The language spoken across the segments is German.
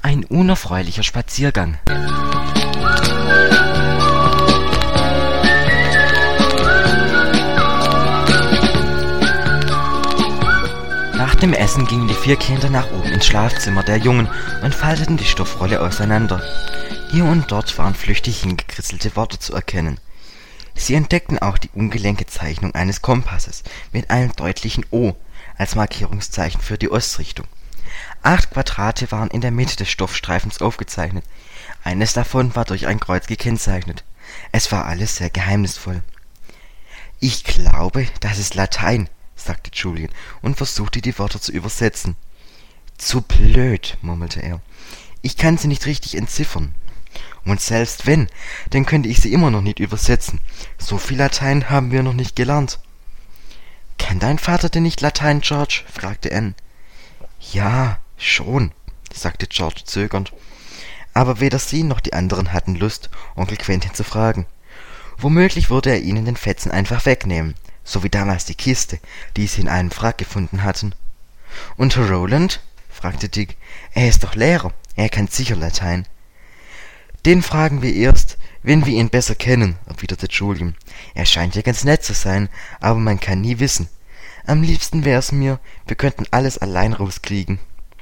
Ein unerfreulicher Spaziergang. Nach dem Essen gingen die 4 Kinder nach oben ins Schlafzimmer der Jungen und falteten die Stoffrolle auseinander. Hier und dort waren flüchtig hingekritzelte Worte zu erkennen. Sie entdeckten auch die ungelenke Zeichnung eines Kompasses mit einem deutlichen O als Markierungszeichen für die Ostrichtung. 8 Quadrate waren in der Mitte des Stoffstreifens aufgezeichnet. Eines davon war durch ein Kreuz gekennzeichnet. Es war alles sehr geheimnisvoll. »Ich glaube, das ist Latein«, sagte Julian und versuchte, die Wörter zu übersetzen. »Zu blöd«, murmelte er. »Ich kann sie nicht richtig entziffern. Und selbst wenn, dann könnte ich sie immer noch nicht übersetzen. So viel Latein haben wir noch nicht gelernt.« »Kann dein Vater denn nicht Latein, George?« fragte Anne. »Ja, schon«, sagte George zögernd. Aber weder sie noch die anderen hatten Lust, Onkel Quentin zu fragen. Womöglich würde er ihnen den Fetzen einfach wegnehmen, so wie damals die Kiste, die sie in einem Frack gefunden hatten. »Und Herr Rowland?« fragte Dick. »Er ist doch Lehrer, er kann sicher Latein.« »Den fragen wir erst, wenn wir ihn besser kennen«, erwiderte Julian. »Er scheint ja ganz nett zu sein, aber man kann nie wissen. Am liebsten wär's mir, wir könnten alles allein rauskriegen.«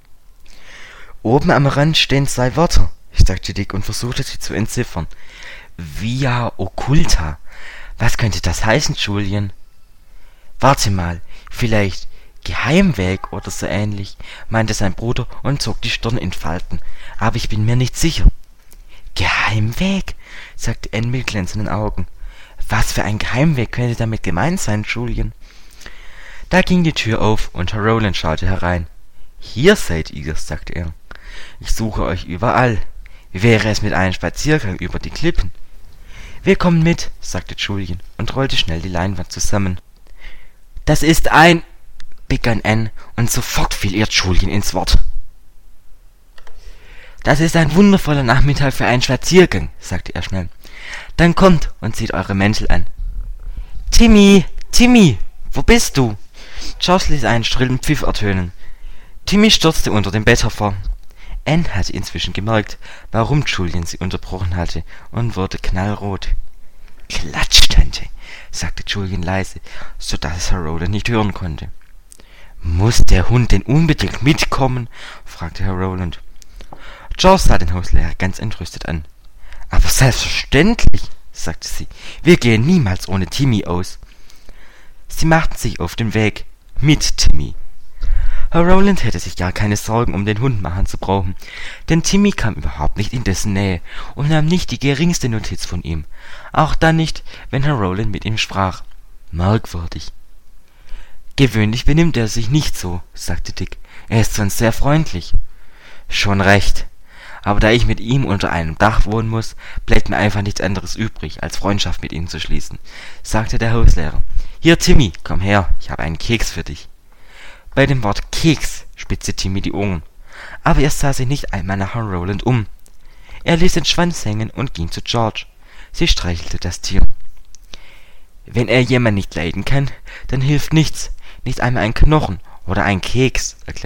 »Oben am Rand stehen 2 Wörter«, sagte Dick und versuchte sie zu entziffern. »Via occulta. Was könnte das heißen, Julian?« »Warte mal, vielleicht Geheimweg oder so ähnlich«, meinte sein Bruder und zog die Stirn in Falten. »Aber ich bin mir nicht sicher.« »Geheimweg?«, sagte Anne mit glänzenden Augen. »Was für ein Geheimweg könnte damit gemeint sein, Julian?« Da ging die Tür auf und Herr Rowland schaute herein. »Hier seid ihr«, sagte er. »Ich suche euch überall. Wie wäre es mit einem Spaziergang über die Klippen?« »Wir kommen mit«, sagte Julian und rollte schnell die Leinwand zusammen. »Das ist ein«, begann Anne, und sofort fiel ihr Julian ins Wort. »Das ist ein wundervoller Nachmittag für einen Spaziergang«, sagte er schnell. »Dann kommt und zieht eure Mäntel an.« »Timmy, Timmy, wo bist du?« George ließ einen schrillen Pfiff ertönen. Timmy stürzte unter dem Bett hervor. Anne hatte inzwischen gemerkt, warum Julian sie unterbrochen hatte, und wurde knallrot. »Klatsch, Tante«, sagte Julian leise, so dass es Herr Rowland nicht hören konnte. »Muss der Hund denn unbedingt mitkommen?« fragte Herr Rowland. George sah den Hauslehrer ganz entrüstet an. »Aber selbstverständlich«, sagte sie. »Wir gehen niemals ohne Timmy aus.« Sie machten sich auf den Weg mit Timmy. Herr Rowland hätte sich gar keine Sorgen um den Hund machen zu brauchen, denn Timmy kam überhaupt nicht in dessen Nähe und nahm nicht die geringste Notiz von ihm, auch dann nicht, wenn Herr Rowland mit ihm sprach. Merkwürdig. »Gewöhnlich benimmt er sich nicht so«, sagte Dick. »Er ist sonst sehr freundlich.« »Schon recht. Aber da ich mit ihm unter einem Dach wohnen muss, bleibt mir einfach nichts anderes übrig, als Freundschaft mit ihm zu schließen«, sagte der Hauslehrer. »Hier, Timmy, komm her, ich habe einen Keks für dich.« Bei dem Wort Keks spitzte Timmy die Ohren, aber er sah sich nicht einmal nach Herrn Rowland um. Er ließ den Schwanz hängen und ging zu George. Sie streichelte das Tier. »Wenn er jemand nicht leiden kann, dann hilft nichts, nicht einmal ein Knochen oder ein Keks«, erklärte